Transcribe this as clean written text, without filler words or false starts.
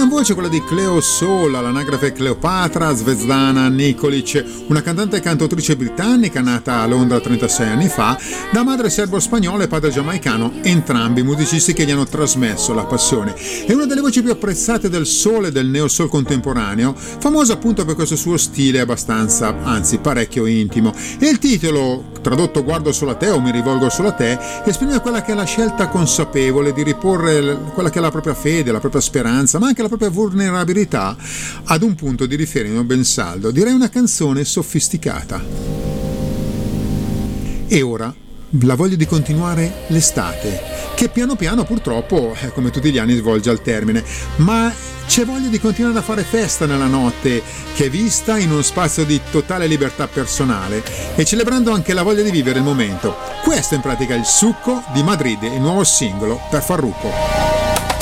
gran voce quella di Cleo Sola, l'anagrafe Cleopatra Svetlana Nikolic, una cantante e cantautrice britannica nata a Londra 36 anni fa, da madre serbo-spagnola e padre giamaicano, entrambi musicisti che gli hanno trasmesso la passione. È una delle voci più apprezzate del soul e del neo soul contemporaneo, famosa appunto per questo suo stile abbastanza, anzi parecchio intimo. E il titolo, tradotto Guardo solo a te o Mi rivolgo solo a te, esprime quella che è la scelta consapevole di riporre quella che è la propria fede, la propria speranza, ma anche la propria vulnerabilità ad un punto di riferimento ben saldo. Direi una canzone sofisticata. E ora la voglia di continuare l'estate, che piano piano purtroppo, come tutti gli anni, svolge al termine, ma c'è voglia di continuare a fare festa nella notte, che è vista in uno spazio di totale libertà personale e celebrando anche la voglia di vivere il momento. Questo è in pratica il succo di Madrid, il nuovo singolo per Farruko.